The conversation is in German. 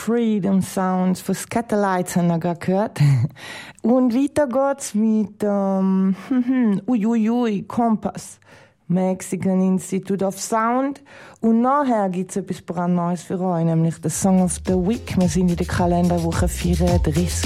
Freedom Sounds von Scatterlights haben wir gerade gehört. Und weiter geht's mit Kompass, Mexican Institute of Sound. Und nachher gibt's etwas brandneues für euch, nämlich The Song of the Week. Wir sind in der Kalenderwoche 34.